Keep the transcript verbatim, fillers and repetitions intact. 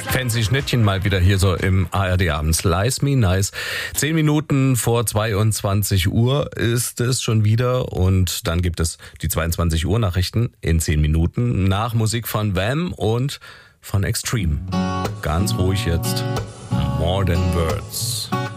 Fancy Schnittchen mal wieder hier so im A R D Abend. Slice Me Nice. Zehn Minuten vor zweiundzwanzig Uhr ist es schon wieder und dann gibt es die zweiundzwanzig Uhr Nachrichten in zehn Minuten nach Musik von Wham und von Extreme. Ganz ruhig jetzt. More Than Words.